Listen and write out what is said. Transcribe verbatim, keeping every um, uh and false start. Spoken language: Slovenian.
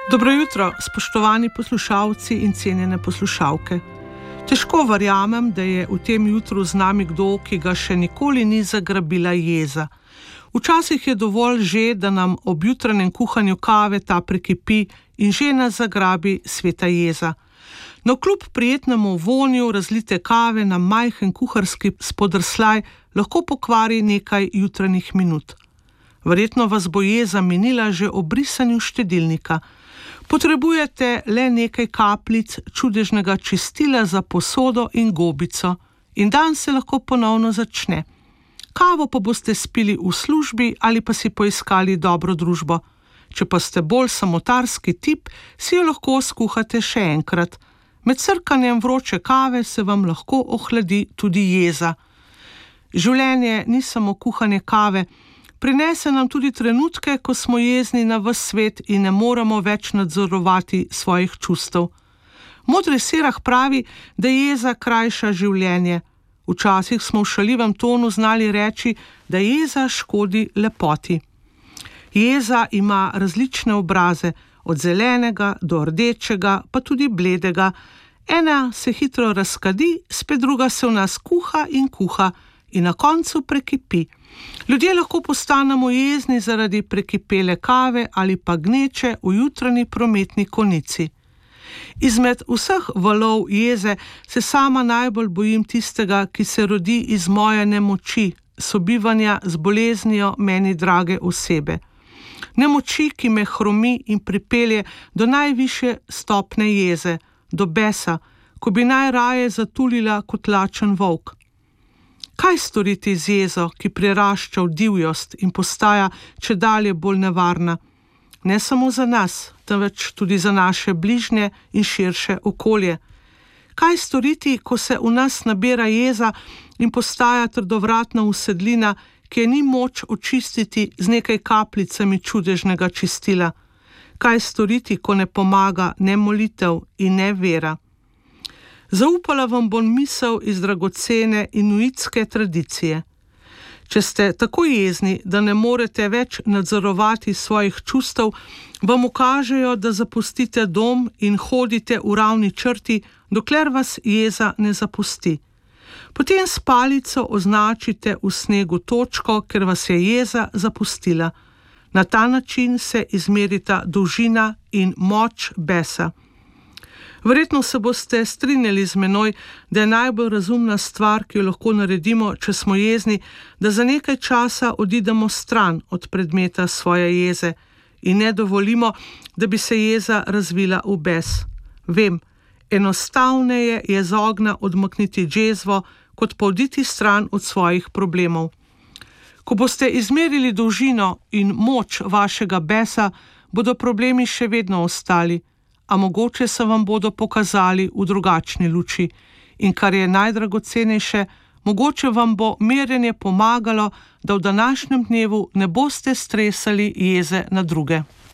Dobro jutro, spoštovani poslušalci in cenjene poslušalke. Težko verjamem, da je v tem jutru z nami kdo, ki ga še nikoli ni zagrabila jeza. Včasih je dovolj že, da nam ob jutranjem kuhanju kave ta prekipi in že nas zagrabi sveta jeza. No, kljub prijetnemu vonju razlite kave na majhen kuharski spodrsljaj lahko pokvari nekaj jutranjih minut. Verjetno vas bo jeza minila že ob brisanju štedilnika. Potrebujete le nekaj kapljic čudežnega čistila za posodo in gobico in dan se lahko ponovno začne. Kavo pa boste spili v službi ali pa si poiskali dobro družbo. Če pa ste bolj samotarski tip, si jo lahko skuhate še enkrat. Med srkanjem vroče kave se vam lahko ohladi tudi jeza. Življenje ni samo kuhanje kave, prinese nam tudi trenutke, ko smo jezni na ves svet in ne moremo več nadzorovati svojih čustev. Modri Sirah pravi, da jeza krajša življenje. Včasih smo v šaljivem tonu znali reči, da jeza škodi lepoti. Jeza ima različne obraze, od zelenega do rdečega, pa tudi bledega. Ena se hitro razkadi, spet druga se v nas kuha in kuha in na koncu prekipi. Ljudje lahko postanemo jezni zaradi prekipele kave ali pa gneče v jutranji prometni konici. Izmed vseh valov jeze se sama najbolj bojim tistega, ki se rodi iz moje nemoči, sobivanja z boleznijo meni drage osebe. Nemoči, ki me hromi in pripelje do najvišje stopne jeze, do besa, ko bi najraje zatulila kot lačen volk. Kaj storiti z jezo, ki prirašča v divjost in postaja čedalje bolj nevarna? Ne samo za nas, temveč tudi za naše bližnje in širše okolje. Kaj storiti, ko se v nas nabira jeza in postaja trdovratna usedlina, ki je ni moč očistiti z nekaj kapljicami čudežnega čistila? Kaj storiti, ko ne pomaga ne molitev in ne vera? Zaupala vam bom misel iz dragocene inuitske tradicije. Če ste tako jezni, da ne morete več nadzorovati svojih čustev, vam ukažejo, da zapustite dom in hodite v ravni črti, dokler vas jeza ne zapusti. Potem s palico označite v snegu točko, ker vas je jeza zapustila. Na ta način se izmerita dolžina in moč besa. Verjetno se boste strinjali z menoj, da je najbolj razumna stvar, ki jo lahko naredimo, če smo jezni, da za nekaj časa odidemo stran od predmeta svoje jeze in ne dovolimo, da bi se jeza razvila v bes. Vem, enostavneje je z ognja odmakniti džezvo, kot pa oditi stran od svojih problemov. Ko boste izmerili dolžino in moč vašega besa, bodo problemi še vedno ostali, a mogoče se vam bodo pokazali v drugačni luči. In kar je najdragocenejše, mogoče vam bo merjenje pomagalo, da v današnjem dnevu ne boste stresali jeze na druge.